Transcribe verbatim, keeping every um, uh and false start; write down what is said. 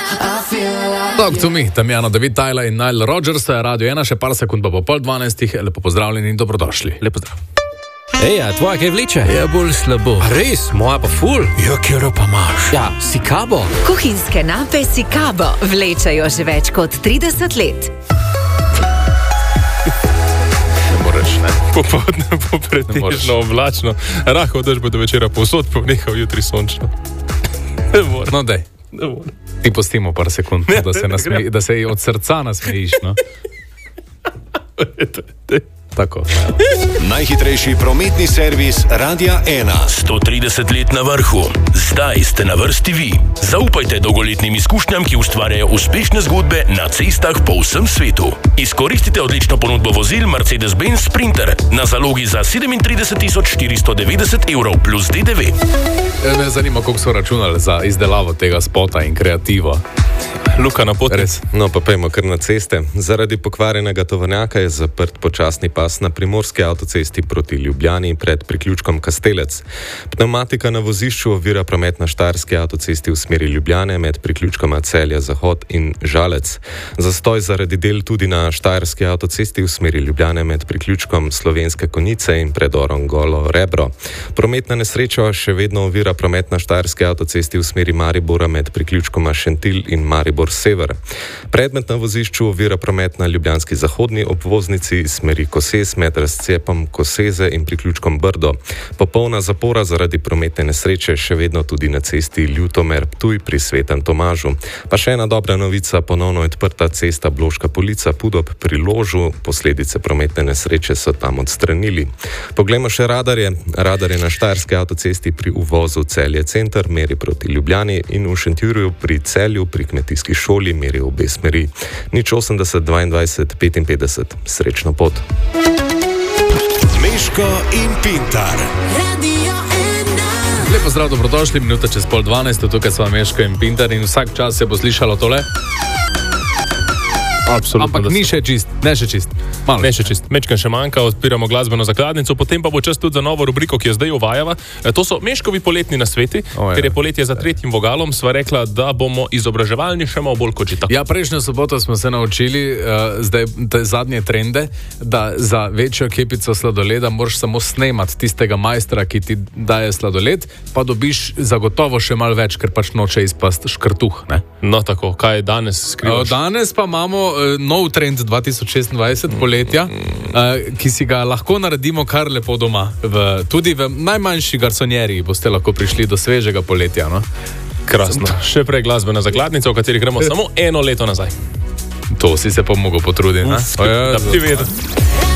Talk to me, Tamjano, David Tyler in Nile Rodgers, Radio ena, še par sekund pa po pol dvanajstih, lepo pozdravljeni in dobrodošli. Lepo zdrav. Ej, a tvoja kaj vleče? Ja, bolj slabo. A res? Moja pa ful? Ja, kjero pa imaš? Ja, Sikabo. Kuhinjske nape Sikabo vlečajo že več kot trideset let. Ne moreš, ne? Popoldne bo pretežno oblačno, rahel dež bo do večera povsod, pa nehal jutri sončno. Ne more. No, dej. Ne more. Ti postimo par sekund, Ne, da, se ne, ne nasme, da se od srca nasmejiš, no? Tako. Najhitrejši prometni servis Radia ena. sto trideset let na vrhu. Zdaj ste na vrsti vi. Zaupajte dolgoletnim izkušnjam, ki ustvarjajo uspešne zgodbe na cestah po vsem svetu. Izkoristite odlično ponudbo vozil Mercedes-Benz Sprinter na zalogi za sedemintrideset tisoč štiristo devetdeset evrov plus D D V. Me zanima, koliko so računali za izdelavo tega spota in kreativo. Luka na poti. Res. No, pa pejmo kar na ceste. Zaradi pokvarjenega tovornjaka je zaprt počasni pas na primorski avtocesti proti Ljubljani pred priključkom Kastelec. Pneumatika na vozišču ovira promet na štajerski avtocesti v smeri Ljubljane med priključkoma Celje Zahod in Žalec. Zastoj zaradi del tudi na štajerski avtocesti v smeri Ljubljane med priključkom Slovenske Konjice in predorom Golo Rebro. Prometna nesreča še vedno ovira promet na štajerski avtocesti v smeri Maribora med priključkoma Šentilj in Maribor Sever. Predmet na vozišču ovira promet na ljubljanski zahodni obvoznici smeri Koses med razcepom Koseze in priključkom Brdo. Popolna zapora zaradi prometne nesreče še vedno tudi na cesti Ljutomer-Ptuj pri Svetem Tomažu. Pa še ena dobra novica, ponovno odprta cesta Bloška Polica Pudob pri Ložu, posledice prometne nesreče so tam odstranili. Poglejmo še radarje. Radarje na štajerski avtocesti pri uvozu Celje Center meri proti Ljubljani in v Šentjurju pri Celju pri kmetijski šoli meri v obe smeri. Nič osemdeset dvaindvajset petinpetdeset. Srečno pot. Meško in Pintar. Lepo zdrav, dobrodošli, minuta čez pol dvanajst, tukaj sva Meško in Pintar in vsak čas se bo slišalo tole. Absolutno. Ampak ni še čist, ne še čist. Malo. Ne še čist. Mečkan še manjka, odpiramo glasbeno zakladnico, potem pa bo čas tudi za novo rubriko, ki jo zdaj uvajava. E, to so Meškovi poletni nasveti, O, ker je poletje za tretjim vogalom, sva rekla, da bomo izobraževalni še malo bolj kot že tako. Ja, prejšnjo soboto smo se naučili, uh, zdaj te zadnje trende, da za večjo kepico sladoleda moraš samo snemati tistega majstra, ki ti daje sladoled, pa dobiš zagotovo še malo več, ker pač noče izpast škrtuh, ne? No tako, kaj danes skrivaš? Danes pa imamo uh, nov trend dva tisoč šestindvajset poletja, uh, ki si ga lahko naredimo kar lepo doma. V, tudi v najmanjši garsonjeri boste lahko prišli do svežega poletja. No? Krasno. Še prej glasbena zakladnica, v kateri gremo samo eno leto nazaj. To si se pa mogel potruditi. Uf, da bi vedel.